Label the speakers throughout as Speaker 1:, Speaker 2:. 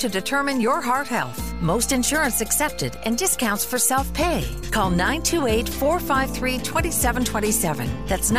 Speaker 1: to determine your heart health. Most insurance accepted and discounts for self-pay. Call 928-453-2727. That's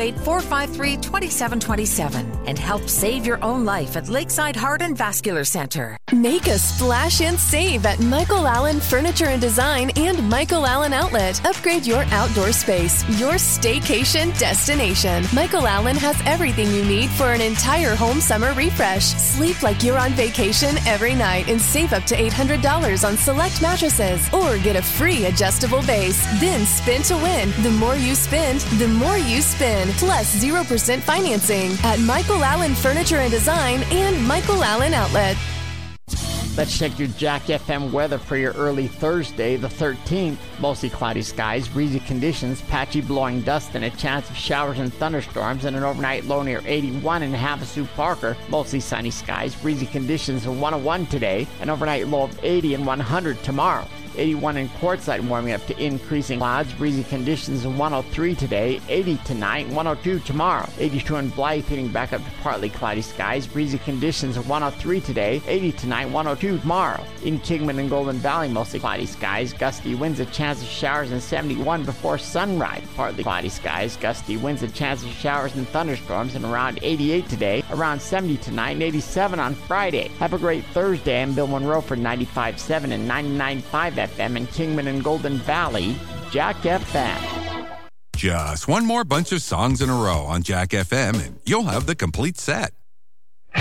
Speaker 1: 928-453-2727. And help save your own life at Lakeside Heart and Vascular Center.
Speaker 2: Make a splash and save at Michael Allen Furniture and Design and Michael Allen Outlet. Upgrade your outdoor space, your staycation destination. Michael Allen has everything you need for an entire home summer refresh. Sleep like you're on vacation every night and save up to $800 on select mattresses. Or get a free adjustable base. Then spin to win. The more you spend, the more you spin. Plus 0% financing at Michael Allen Furniture and Design and Michael Allen Outlet.
Speaker 3: Let's check your Jack FM weather for your early Thursday, the 13th. Mostly cloudy skies, breezy conditions, patchy blowing dust, and a chance of showers and thunderstorms, and an overnight low near 81 in Havasu Parker. Mostly sunny skies, breezy conditions of 101 today, an overnight low of 80 and 100 tomorrow. 81 in Quartzsite, warming up to increasing clouds, breezy conditions of 103 today, 80 tonight, 102 tomorrow. 82 in Blythe, heating back up to partly cloudy skies, breezy conditions of 103 today, 80 tonight, 102 tomorrow. In Kingman and Golden Valley, mostly cloudy skies, gusty winds, a chance of showers, and 71 before sunrise. Partly cloudy skies, gusty winds, a chance of showers and thunderstorms, and around 88 today, around 70 tonight, and 87 on Friday. Have a great Thursday. I'm Bill Monroe for 95.7 and 99.5 FM in Kingman and Golden Valley, Jack FM.
Speaker 4: Just one more bunch of songs in a row on Jack FM and you'll have the complete set.